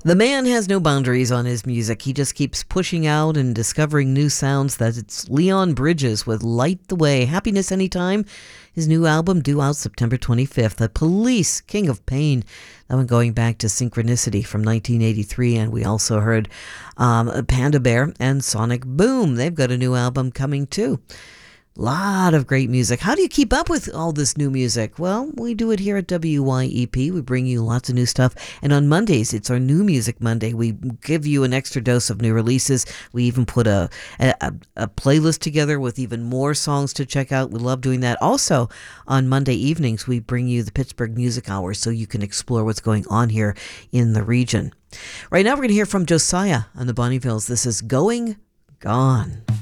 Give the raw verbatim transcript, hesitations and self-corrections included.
The man has no boundaries on his music. He just keeps pushing out and discovering new sounds. That it's Leon Bridges with Light the Way. Happiness Anytime. His new album due out September twenty-fifth. The Police, King of Pain. That one going back to Synchronicity from nineteen eighty-three. And we also heard um, Panda Bear and Sonic Boom. They've got a new album coming too. Lot of great music. How do you keep up with all this new music? Well, we do it here at W Y E P. We bring you lots of new stuff. And on Mondays, it's our New Music Monday. We give you an extra dose of new releases. We even put a, a, a playlist together with even more songs to check out. We love doing that. Also, on Monday evenings, we bring you the Pittsburgh Music Hour so you can explore what's going on here in the region. Right now, we're going to hear from Josiah on the Bonnievilles. This is Going Gone.